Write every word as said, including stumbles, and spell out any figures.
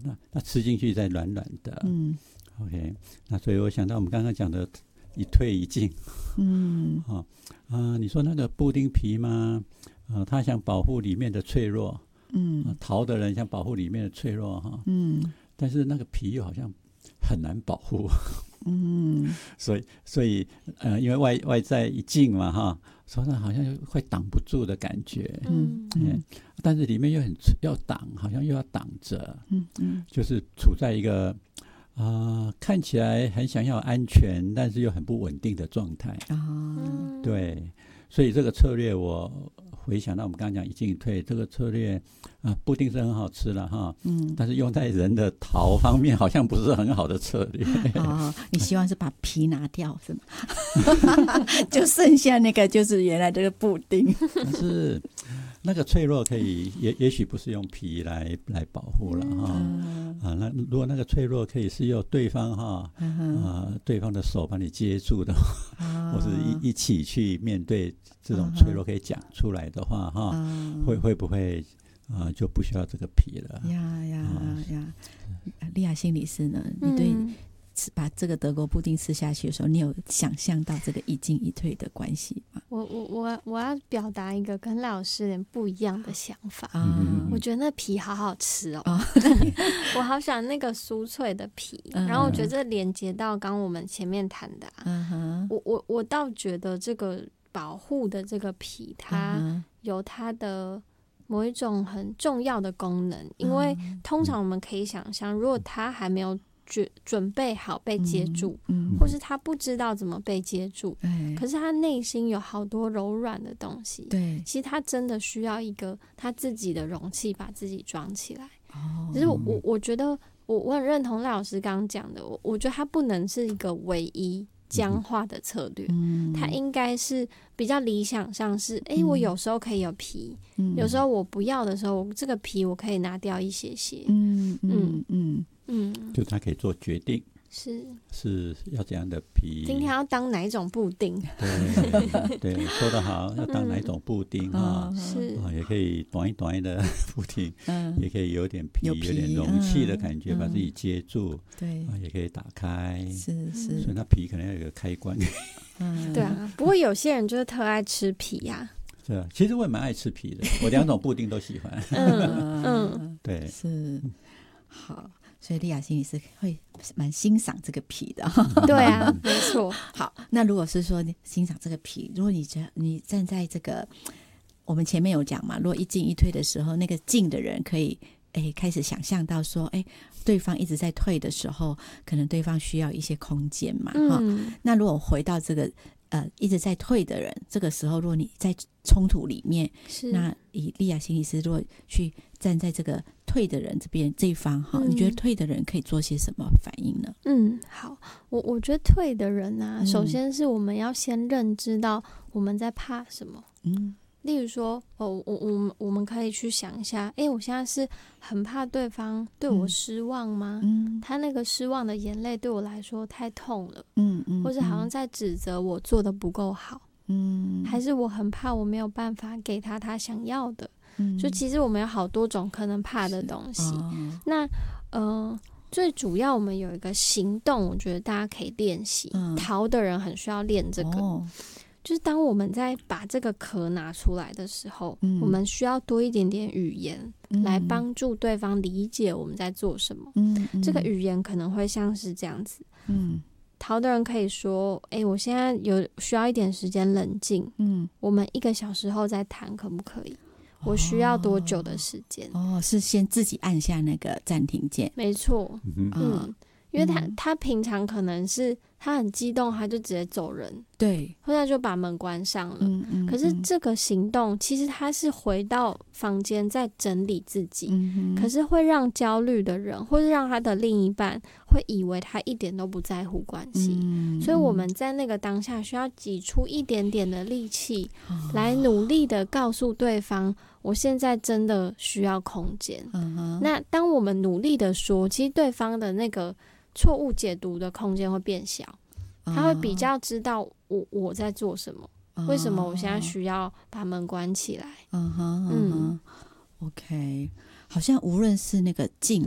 那那吃进去再软软的。嗯 ，OK， 那所以我想到我们刚刚讲的一退一进。嗯，啊、呃、你说那个布丁皮吗？呃，他想保护里面的脆弱。嗯，呃、桃的人想保护里面的脆弱哈。嗯，但是那个皮又好像很难保护。嗯，所以所以呃，因为外外在一进嘛哈，所以好像会挡不住的感觉。嗯嗯，但是里面又很要挡，好像又要挡着。嗯嗯，就是处在一个啊、呃、看起来很想要安全，但是又很不稳定的状态。啊，对，所以这个策略我回想到我们刚刚讲一进一退这个策略。啊，布丁是很好吃了哈，嗯，但是用在人的桃方面好像不是很好的策略。 哦，你希望是把皮拿掉是吗？就剩下那个就是原来这个布丁。 但是那个脆弱可以，也也许不是用皮来来保护了哈。嗯、啊，那如果那个脆弱可以是由对方哈，嗯、啊，对方的手把你接住的话，嗯、或是一一起去面对这种脆弱可以讲出来的话哈，嗯、会会不会？啊、呃，就不需要这个皮了。 呀呀呀！莉亚心理师呢？你对吃把这个德国布丁吃下去的时候，你有想象到这个一进一退的关系吗？ 我我我我要表达一个跟赖老师有点不一样的想法。嗯、我觉得那皮好好吃哦，哦我好想那个酥脆的皮。嗯、然后我觉得这连接到刚我们前面谈的、啊，嗯、我我我倒觉得这个保护的这个皮，它有它的。某一种很重要的功能，因为通常我们可以想象，如果他还没有准准备好被接住，嗯嗯、或是他不知道怎么被接住，嗯、可是他内心有好多柔软的东西，对，其实他真的需要一个他自己的容器把自己装起来。哦，只是我我我觉得我我很认同赖老师刚刚讲的，我我觉得他不能是一个唯一僵化的策略，嗯、它应该是比较理想上是，哎、欸，我有时候可以有皮，嗯、有时候我不要的时候，这个皮我可以拿掉一些些，嗯嗯嗯嗯，就他可以做决定， 是是要怎样的皮， 今天要当哪一种布丁？ 对对，说得好，要当哪一种布丁哈、 嗯，是、 啊，也可以短一短的布丁，嗯、也可以有点皮，有, 皮有点容器的感觉，嗯、把自己接住，对、啊，也可以打开， 是是， 所以那皮可能要有个开关。 嗯，对啊，不过有些人就是特爱吃皮呀、啊。 是啊，其实我也蛮爱吃皮的，我两种布丁都喜欢。 嗯嗯， 对， 是好。所以莉亚心理师会蛮欣赏这个皮的。 对啊，没错。 好，那如果是说你欣赏这个皮，如果你你站在这个我们前面有讲嘛，如果一进一退的时候，那个进的人可以诶开始想象到说，诶对方一直在退的时候，可能对方需要一些空间嘛。嗯，那如果回到这个呃一直在退的人，这个时候如果你在冲突里面，那以莉亚心理师如果去站在这个退的人这边这一方哈、嗯，你觉得退的人可以做些什么反应呢？ 嗯，好，我我觉得退的人啊、嗯，首先是我们要先认知到我们在怕什么。嗯，例如说，哦，我我我们可以去想一下，哎，我现在是很怕对方对我失望吗？嗯，他那个失望的眼泪对我来说太痛了。嗯嗯，或是好像在指责我做得不够好。嗯，还是我很怕我没有办法给他他想要的。嗯，就其实我们有好多种可能怕的东西。哦、那呃，最主要我们有一个行动，我觉得大家可以练习。嗯、逃的人很需要练这个。哦，就是当我们在把这个壳拿出来的时候、嗯、我们需要多一点点语言来帮助对方理解我们在做什么、嗯嗯、这个语言可能会像是这样子、嗯、逃的人可以说，哎，我现在有需要一点时间冷静、嗯、我们一个小时后再谈可不可以？我需要多久的时间？ 哦，是先自己按下那个暂停键。 没错，嗯，嗯因为他、嗯、他平常可能是他很激动，他就直接走人， 对， 或者就把门关上了。嗯嗯、可是这个行动其实他是回到房间在整理自己、嗯，可是会让焦虑的人，或是让他的另一半会以为他一点都不在乎关系、嗯。所以我们在那个当下需要挤出一点点的力气，嗯、来努力的告诉对方。我现在真的需要空间、嗯、那当我们努力的说，其实对方的那个错误解读的空间会变小、哦、他会比较知道我我在做什么、哦、为什么我现在需要把门关起来。 嗯哼嗯哼 OK， 好像无论是那个进